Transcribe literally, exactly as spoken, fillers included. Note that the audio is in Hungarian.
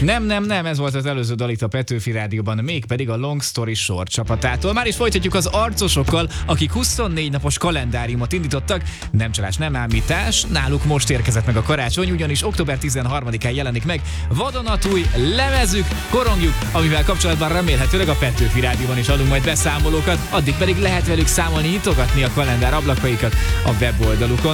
Nem, nem, nem, ez volt az előző dal itt a Petőfi Rádióban, mégpedig a Long Story Short csapatától. Már is folytatjuk az arcosokkal, akik huszonnégy napos kalendáriumot indítottak. Nem csalás, nem ámítás, náluk most érkezett meg a karácsony, ugyanis október tizenharmadikán jelenik meg vadonatúj lemezük, korongjuk, amivel kapcsolatban remélhetőleg a Petőfi Rádióban is adunk majd beszámolókat, addig pedig lehet velük számolni, nyitogatni a kalendár ablakaikat a weboldalukon.